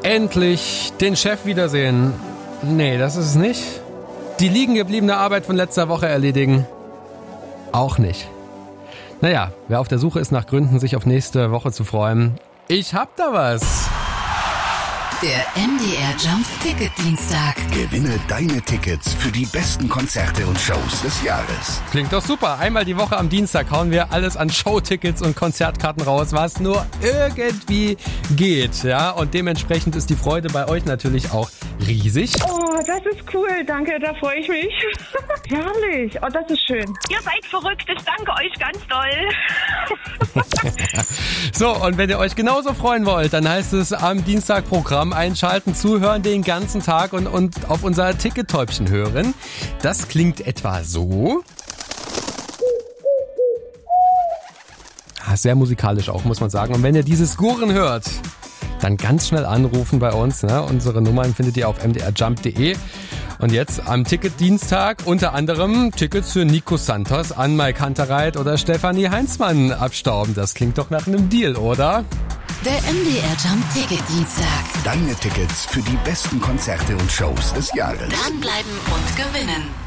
Endlich den Chef wiedersehen. Nee, das ist es nicht. Die liegen gebliebene Arbeit von letzter Woche erledigen. Auch nicht. Naja, wer auf der Suche ist nach Gründen, sich auf nächste Woche zu freuen. Ich hab da was. Der MDR Jump Ticket Dienstag. Gewinne deine Tickets für die besten Konzerte und Shows des Jahres. Klingt doch super. Einmal die Woche am Dienstag hauen wir alles an Showtickets und Konzertkarten raus, was nur irgendwie geht. Ja, und dementsprechend ist die Freude bei euch natürlich auch riesig. Oh, das ist cool. Danke, da freue ich mich. Herrlich. Oh, das ist schön. Ihr seid verrückt. Ich danke euch ganz doll. So, und wenn ihr euch genauso freuen wollt, dann heißt es am Dienstag-Programm einschalten, zuhören den ganzen Tag und auf unser Tickettäubchen hören. Das klingt etwa so. Sehr musikalisch auch, muss man sagen. Und wenn ihr dieses Gurren hört, dann ganz schnell anrufen bei uns. Ne? Unsere Nummern findet ihr auf mdrjump.de. Und jetzt am Ticketdienstag unter anderem Tickets für Nico Santos, Anmai Kantereit oder Stefanie Heinzmann abstauben. Das klingt doch nach einem Deal, oder? Der MDR Jump Ticket Dienstag. Deine Tickets für die besten Konzerte und Shows des Jahres. Dranbleiben und gewinnen.